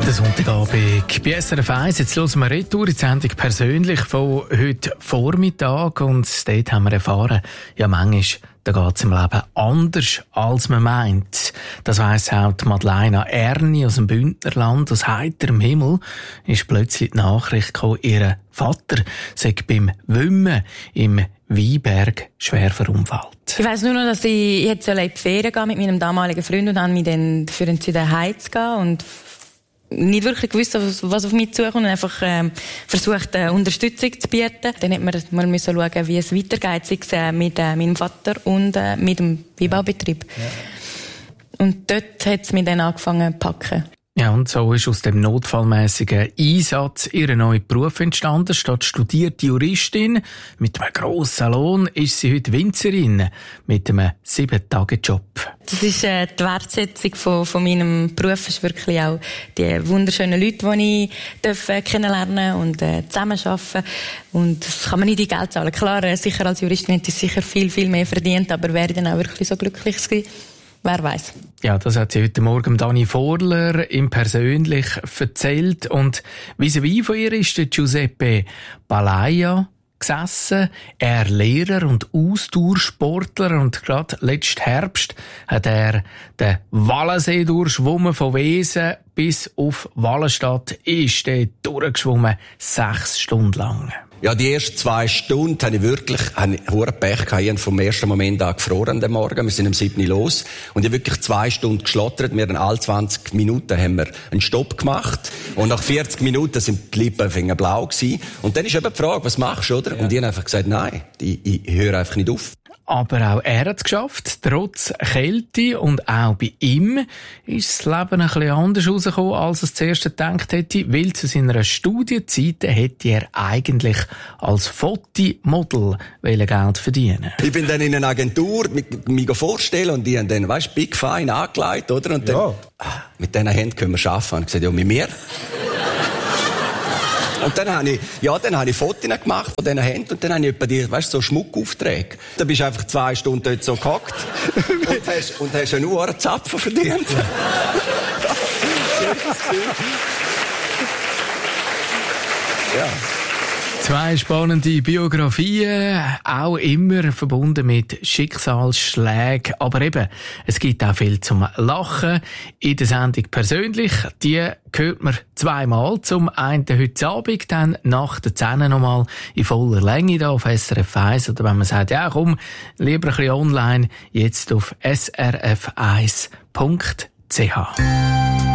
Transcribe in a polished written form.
Der Sonntagabend bei SRF 1. Jetzt hören wir Retour in die Sendung persönlich von heute Vormittag. Und dort haben wir erfahren, ja, manchmal da geht es im Leben anders, als man meint. Das weiss auch die Madeleine Erni aus dem Bündnerland. Aus heiterem Himmel ist plötzlich die Nachricht gekommen, ihr Vater sei beim Wümmen im Weinberg schwer verunfallt. Ich weiss nur noch, dass ich jetzt in die Ferien gehen mit meinem damaligen Freund und dann mich dann dafür entschieden, heimzugehen und nicht wirklich gewusst, was auf mich zukommt und einfach versucht, Unterstützung zu bieten. Dann hat man müssen schauen, wie es weitergeht, sei es mit meinem Vater und mit dem Weinbaubetrieb. Ja. Und dort hat es mich dann angefangen zu packen. Ja, und so ist aus dem notfallmäßigen Einsatz ihr neuer Beruf entstanden. Statt studierte Juristin mit einem grossen Lohn ist sie heute Winzerin mit einem 7-Tage-Job. Das ist die Wertschätzung von meinem Beruf. Ist wirklich auch die wunderschönen Leute, die ich kennenlernen und zusammenarbeiten. Und das kann man nicht in Geld zahlen. Klar, sicher als Juristin hätte ich sicher viel, viel mehr verdient, aber wäre ich dann auch wirklich so glücklich gewesen? Wer weiß. Ja, das hat sie heute Morgen Dani Vorler im Persönlich erzählt. Und vis-à-vis von ihr ist der Giuseppe Balaya gesessen. Er Lehrer und Ausdauersportler. Und gerade letzten Herbst hat er den Wallensee durchschwommen von Wesen bis auf Wallenstadt. Ist er durchgeschwommen, 6 Stunden lang. Ja, die ersten 2 Stunden habe ich wirklich hohe Pech gehabt. Ich habe vom ersten Moment an gefroren am Morgen. Wir sind um 7 Uhr los. Und ich habe wirklich 2 Stunden geschlottert. Wir haben alle 20 Minuten haben wir einen Stopp gemacht. Und nach 40 Minuten sind die Lippen blau gewesen. Und dann ist eben die Frage, was machst du, oder? Ja. Und ich habe einfach gesagt, nein, ich höre einfach nicht auf. Aber auch er hat es geschafft, trotz Kälte. Und auch bei ihm ist das Leben ein bisschen anders rausgekommen, als er es zuerst gedacht hätte. Weil zu seiner Studienzeit hätte er eigentlich als Fotomodel Geld verdienen. Ich bin dann in einer Agentur, mich vorstellen, und die haben dann, weißt, Big Fine angelegt, oder? Und dann, mit diesen Händen können wir arbeiten. Und ich gesagt, ja, mit mir. Und dann habe ich Fotos gemacht von diesen Händen und dann habe ich etwa die, weißt, so Schmuckaufträge. Da bist du einfach 2 Stunden dort so gehockt und hast einen Uhrenzapfen verdient. Ja. 2 spannende Biografien, auch immer verbunden mit Schicksalsschlägen. Aber eben, es gibt auch viel zum Lachen in der Sendung persönlich. Die hört man 2-mal. Zum einen heute Abend, dann nach der 10 nochmal in voller Länge da auf SRF 1. Oder wenn man sagt, ja komm, lieber ein bisschen online, jetzt auf srf1.ch.